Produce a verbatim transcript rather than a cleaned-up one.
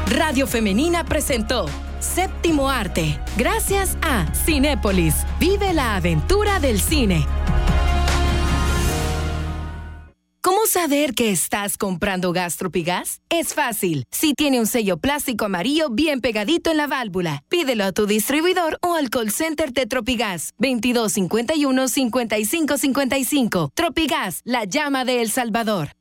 Radio Femenina presentó Séptimo Arte. Gracias a Cinépolis. Vive la aventura del cine. ¿Cómo saber que estás comprando gas Tropigas? Es fácil. Si tiene un sello plástico amarillo bien pegadito en la válvula, pídelo a tu distribuidor o al call center de Tropigas. veintidós cincuenta y uno, cincuenta y cinco cincuenta y cinco. Tropigas, la llama de El Salvador.